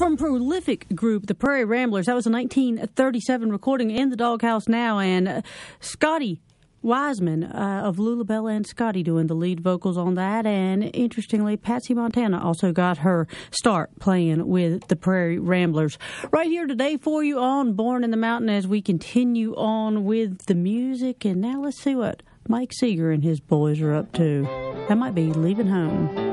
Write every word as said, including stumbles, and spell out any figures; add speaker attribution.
Speaker 1: From prolific group, the Prairie Ramblers. That was a nineteen thirty-seven recording, In the Doghouse Now. And uh, Scotty Wiseman uh, of Lulabella and Scotty doing the lead vocals on that. And interestingly, Patsy Montana also got her start playing with the Prairie Ramblers. Right here today for you on Born in the Mountain as we continue on with the music. And now let's see what Mike Seeger and his boys are up to. That might be Leaving Home.